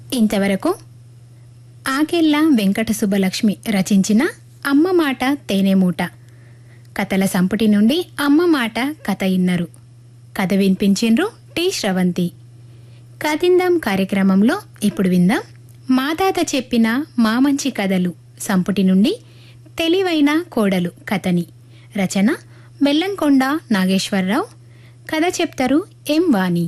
ఇంతవరకు ఆకెళ్ళ వెంకట సుబ్బలక్ష్మి రచించిన అమ్మ మాట తేనెమూట కథల సంపుటి నుండి అమ్మ మాట కథ ఇన్నరు. కథ వినిపించిండ్రు టి శ్రవంతి. కథిందాం కార్యక్రమంలో ఇప్పుడు విందాం మా తాత చెప్పిన మా మంచి కథలు సంపుటి నుండి తెలివైన కోడలు కథని. రచన బెల్లంకొండ నాగేశ్వరరావు. కథ చెప్తారు ఎం వాణి.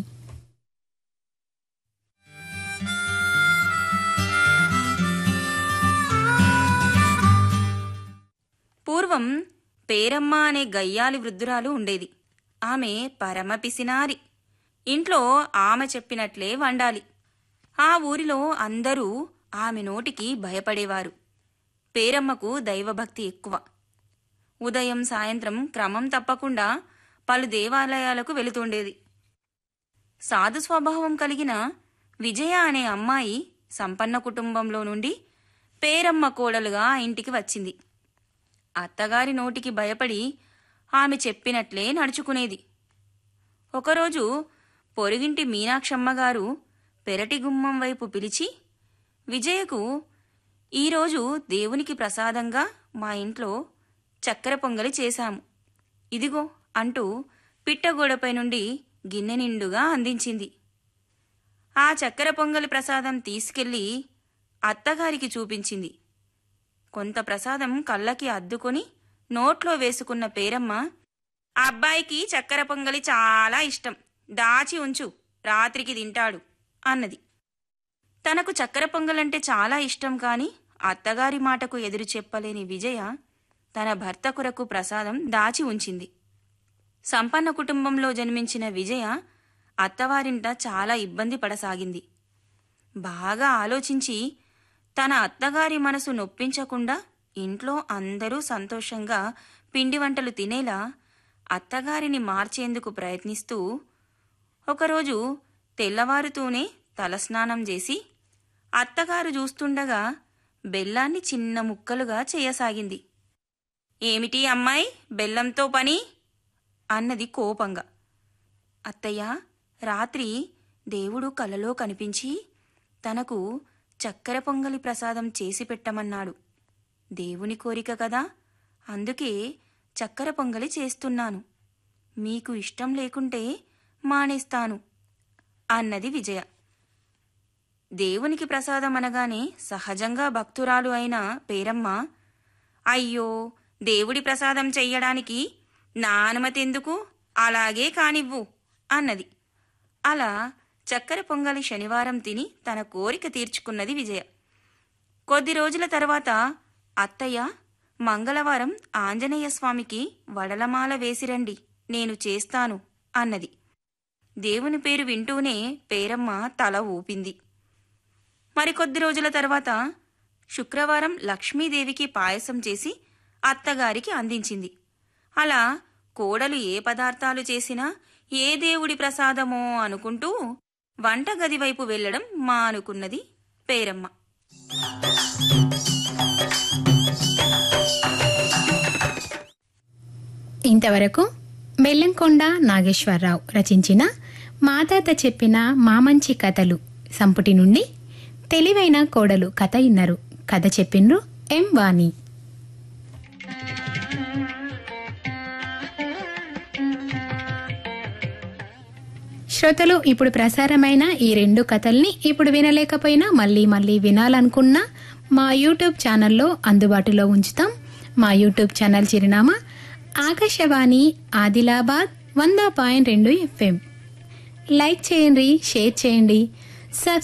పూర్వం పేరమ్మ అనే గయ్యాలి వృద్ధురాలు ఉండేది. ఆమె పరమ పిసినారి. ఇంట్లో ఆమె చెప్పినట్లే వండాలి. ఆ ఊరిలో అందరూ ఆమె నోటికి భయపడేవారు. పేరమ్మకు దైవభక్తి ఎక్కువ. ఉదయం సాయంత్రం క్రమం తప్పకుండా పలు దేవాలయాలకు వెళుతుండేది. సాధు స్వభావం కలిగిన విజయ అనే అమ్మాయి సంపన్న కుటుంబంలో నుండి పేరమ్మ కోడలుగా ఆ ఇంటికి వచ్చింది. అత్తగారి నోటికి భయపడి ఆమె చెప్పినట్లే నడుచుకునేది. ఒకరోజు పొరుగింటి మీనాక్షమ్మగారు పెరటి గుమ్మం వైపు పిలిచి, విజయకు ఈరోజు దేవునికి ప్రసాదంగా మా ఇంట్లో చక్కెర పొంగలి చేశాము, ఇదిగో అంటూ పిట్టగోడపై నుండి గిన్నె నిండుగా అందించింది. ఆ చక్కెర పొంగలి ప్రసాదం తీసుకెళ్లి అత్తగారికి చూపించింది. కొంత ప్రసాదం కళ్ళకి అద్దుకొని నోట్లో వేసుకున్న పేరమ్మ, అబ్బాయికి చక్కెర పొంగలి చాలా ఇష్టం, దాచి ఉంచు, రాత్రికి తింటాడు అన్నది. తనకు చక్కెర పొంగలంటే చాలా ఇష్టం కాని అత్తగారి మాటకు ఎదురు చెప్పలేని విజయ తన భర్త కొరకు ప్రసాదం దాచి ఉంచింది. సంపన్న కుటుంబంలో జన్మించిన విజయ అత్తవారింట చాలా ఇబ్బంది పడసాగింది. బాగా ఆలోచించి తన అత్తగారి మనసు నొప్పించకుండా ఇంట్లో అందరూ సంతోషంగా పిండి వంటలు తినేలా అత్తగారిని మార్చేందుకు ప్రయత్నిస్తూ ఒకరోజు తెల్లవారుతూనే తలస్నానం చేసి అత్తగారు చూస్తుండగా బెల్లాన్ని చిన్న ముక్కలుగా చేయసాగింది. ఏమిటి అమ్మాయి, బెల్లంతో పని అన్నది కోపంగా. అత్తయ్య, రాత్రి దేవుడు కలలో కనిపించి తనకు చక్కెర పొంగలి ప్రసాదం చేసి పెట్టమన్నాడు. దేవుని కోరిక కదా, అందుకే చక్కెర పొంగలి చేస్తున్నాను. మీకు ఇష్టం లేకుంటే మానేస్తాను అన్నది విజయ. దేవునికి ప్రసాదం అనగానే సహజంగా భక్తురాలు అయిన పేరమ్మ, అయ్యో, దేవుడి ప్రసాదం చెయ్యడానికి నా అనుమతెందుకు, అలాగే కానివ్వు అన్నది. అలా చక్కెర పొంగలి శనివారం తిని తన కోరిక తీర్చుకున్నది విజయ. కొద్ది రోజుల తర్వాత అత్తయ్య, మంగళవారం ఆంజనేయ స్వామికి వడలమాల వేసిరండి, నేను చేస్తాను అన్నది. దేవుని పేరు వింటూనే పేరమ్మ తల ఊపింది. మరికొద్ది రోజుల తర్వాత శుక్రవారం లక్ష్మీదేవికి పాయసం చేసి అత్తగారికి అందించింది. అలా కోడలు ఏ పదార్థాలు చేసినా ఏ దేవుడి ప్రసాదమో అనుకుంటూ వంటగది వైపు వెళ్లడం మానుకున్నది పేరమ్మ. ఇంతవరకు బెల్లంకొండ నాగేశ్వరరావు రచించిన మా తాత చెప్పిన మా మంచి కథలు సంపుటి నుండి తెలివైన కోడలు కథ ఇన్నరు. కథ చెప్పిండ్రు ఎం వాణి. శ్రోతలు, ఇప్పుడు ప్రసారమైన ఈ రెండు కథల్ని ఇప్పుడు వినలేకపోయినా మళ్ళీ వినాలనుకున్నా మా యూట్యూబ్ ఛానల్లో అందుబాటులో ఉంచుతాం. మా యూట్యూబ్ ఛానల్ చిరునామా ఆకాశవాణి ఆదిలాబాద్ 100.2 FM. లైక్ చేయండి, షేర్ చేయండి,